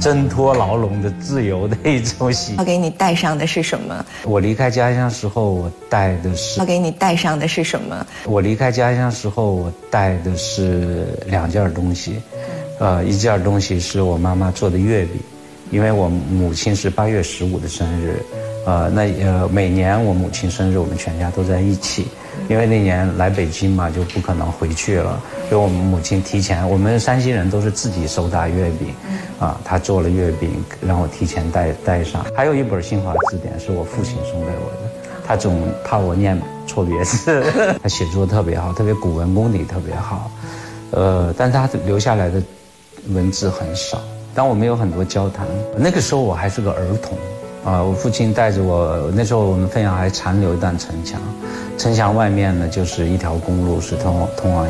挣脱牢笼的自由的一种喜。 要给你带上的是什么？ 我离开家乡时候，我带的是。 要给你带上的是什么？ 我离开家乡时候，我带的是2件东西，一件东西是我妈妈做的月饼，因为我母亲是8月15的生日，每年我母亲生日，我们全家都在一起。因为那年来北京嘛，就不可能回去了，所以我们母亲提前，我们山西人都是自己手打月饼，她做了月饼让我提前带上。还有一本新华字典是我父亲送给我的，他总怕我念错别字，他写作特别好，特别古文功底特别好，但他留下来的文字很少，但我们有很多交谈。那个时候我还是个儿童。我父亲带着我，那时候我们汾阳还残留一段城墙，城墙外面呢就是一条公路，是通往